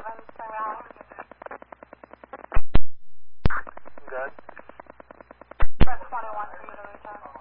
Good. Press 21 for you to reach out.